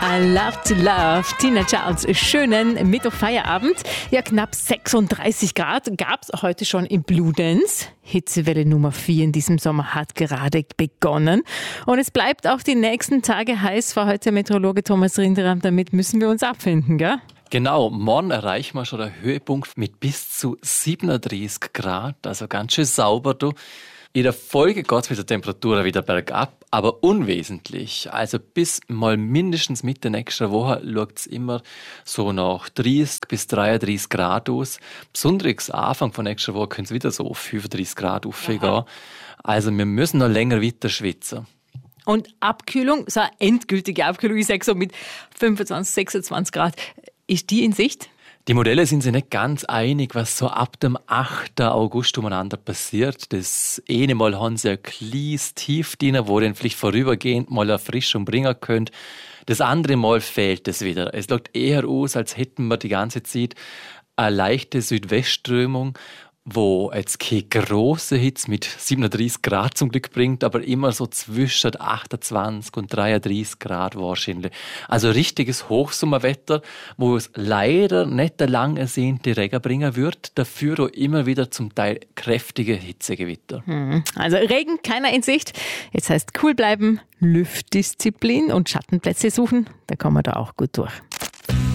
I love to love. Tina Charles, schönen Mittwochfeierabend. Ja, knapp 36 Grad gab es heute schon in Bludenz. Hitzewelle Nummer 4 in diesem Sommer hat gerade begonnen. Und es bleibt auch die nächsten Tage heiß, war heute der Meteorologe Thomas Rinderam. Damit müssen wir uns abfinden, gell? Genau, morgen erreichen wir schon den Höhepunkt mit bis zu 37 Grad, also ganz schön sauber. Du. In der Folge geht es mit der Temperatur wieder bergab, aber unwesentlich. Also bis mal mindestens Mitte nächster Woche schaut es immer so nach 30 bis 33 Grad aus. Besonders Anfang von nächster Woche können es wieder so auf 35 Grad aufgehen. Also wir müssen noch länger weiter schwitzen. Und Abkühlung, so eine endgültige Abkühlung, ich sage so mit 25, 26 Grad, ist die in Sicht? Die Modelle sind sich nicht ganz einig, was so ab dem 8. August umeinander passiert. Das eine Mal haben sie ein kleines Tief drin, wo dann vielleicht vorübergehend mal eine Erfrischung bringen könnt. Das andere Mal fehlt es wieder. Es sieht eher aus, als hätten wir die ganze Zeit eine leichte Südwestströmung, wo jetzt keine grosse Hitze mit 37 Grad zum Glück bringt, aber immer so zwischen 28 und 33 Grad wahrscheinlich. Also richtiges Hochsommerwetter, wo es leider nicht der lang ersehnte Regen bringen wird, dafür auch immer wieder zum Teil kräftige Hitzegewitter. Also Regen, keiner in Sicht. Jetzt heißt cool bleiben, Lüftdisziplin und Schattenplätze suchen, da kommen wir da auch gut durch.